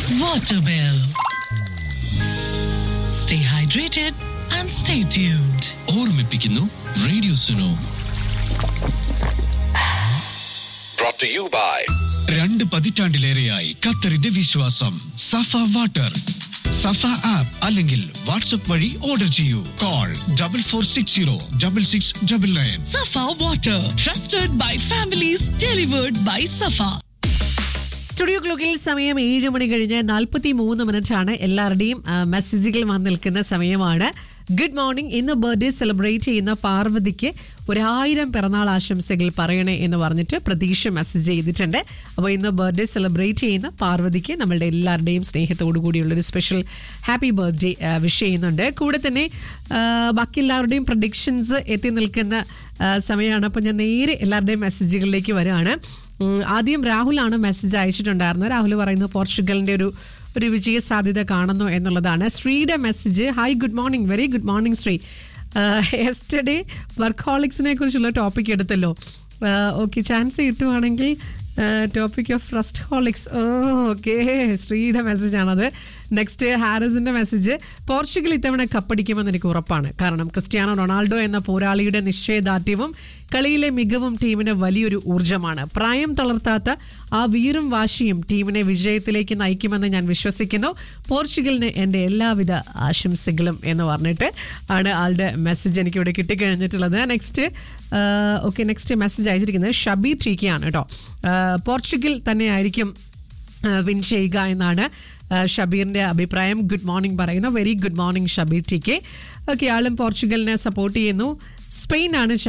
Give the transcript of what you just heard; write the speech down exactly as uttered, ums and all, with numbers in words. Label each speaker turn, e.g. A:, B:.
A: water bill. Stay hydrated and stay tuned.
B: ഓർമ്മിപ്പിക്കുന്നു radio Suno.
C: Brought to you by
B: രണ്ട് പതിറ്റാണ്ടിലേറെയായി ഖത്തറിന്റെ വിശ്വാസം സഫ വാട്ടർ. സഫ ആപ്പ് അല്ലെങ്കിൽ വാട്സ്ആപ്പ് വഴി ഓർഡർ ചെയ്യൂ. Call double four six zero double six double nine.
A: Safa water, trusted by families, delivered by Safa.
D: Studio ക്ലോക്കിൽ സമയം ഏഴ് മണി കഴിഞ്ഞ് നാൽപ്പത്തി മൂന്ന് മിനിറ്റ് ആണ്. എല്ലാവരുടെയും മെസ്സേജുകൾ വന്ന് നിൽക്കുന്ന സമയമാണ്. Good morning. ഇന്ന് ബർത്ത്ഡേ സെലിബ്രേറ്റ് ചെയ്യുന്ന പാർവതിക്ക് ഒരായിരം പിറന്നാൾ ആശംസകൾ പറയണേ എന്ന് പറഞ്ഞിട്ട് പ്രതീക്ഷ മെസ്സേജ് ചെയ്തിട്ടുണ്ട്. അപ്പോൾ ഇന്ന് ബർത്ത്ഡേ സെലിബ്രേറ്റ് ചെയ്യുന്ന പാർവതിക്ക് നമ്മളുടെ എല്ലാവരുടെയും സ്നേഹത്തോടു കൂടിയുള്ളൊരു സ്പെഷ്യൽ ഹാപ്പി ബർത്ത്ഡേ വിഷ് ചെയ്യുന്നുണ്ട്. കൂടെ തന്നെ ബാക്കി എല്ലാവരുടെയും പ്രഡിക്ഷൻസ് എത്തി നിൽക്കുന്ന സമയമാണ്. അപ്പോൾ ഞാൻ നേരെ എല്ലാവരുടെയും മെസ്സേജുകളിലേക്ക് വരികയാണ്. ആദ്യം രാഹുലാണ് മെസ്സേജ് അയച്ചിട്ടുണ്ടായിരുന്നത്. രാഹുൽ പറയുന്നത് പോർച്ചുഗലിന്റെ ഒരു ഒരു വിജയ സാധ്യത കാണുന്നു എന്നുള്ളതാണ്. ശ്രീയുടെ message, hi good morning, very good morning Shri. Yesterday വർക്കഹോളിക്സിനെ കുറിച്ചുള്ള ടോപ്പിക് എടുത്തല്ലോ. ഓക്കെ, ചാൻസ് കിട്ടുവാണെങ്കിൽ topic of rest Horlicks. Oh okay, ശ്രീയുടെ message ആണത്. നെക്സ്റ്റ് ഹാരിസിന്റെ മെസ്സേജ്, പോർച്ചുഗൽ ഇത്തവണ കപ്പടിക്കുമെന്ന് എനിക്ക് ഉറപ്പാണ്. കാരണം ക്രിസ്ത്യാനോ റൊണാൾഡോ എന്ന പോരാളിയുടെ നിശ്ചയദാർഢ്യവും കളിയിലെ മികവും ടീമിന് വലിയൊരു ഊർജ്ജമാണ്. പ്രായം തളർത്താത്ത ആ വീറും വാശിയും ടീമിനെ വിജയത്തിലേക്ക് നയിക്കുമെന്ന് ഞാൻ വിശ്വസിക്കുന്നു. പോർച്ചുഗലിന് എൻ്റെ എല്ലാവിധ ആശംസകളും എന്ന് പറഞ്ഞിട്ട് ആണ് ആളുടെ മെസ്സേജ് എനിക്കിവിടെ കിട്ടിക്കഴിഞ്ഞിട്ടുള്ളത്. നെക്സ്റ്റ് ഓക്കെ നെക്സ്റ്റ് മെസ്സേജ് അയച്ചിരിക്കുന്നത് ഷബീർ ടീക്കയാണ് കേട്ടോ. പോർച്ചുഗൽ തന്നെയായിരിക്കും വിൻ ചെയ്യുക എന്നാണ് ഷബീറിന്റെ അഭിപ്രായം. ഗുഡ് മോർണിംഗ് പറയുന്നു. Very good morning Shabeer T K. Okay, ആളും പോർച്ചുഗലിനെ സപ്പോർട്ട് ചെയ്യുന്നു. സ്പെയിൻ ആണ്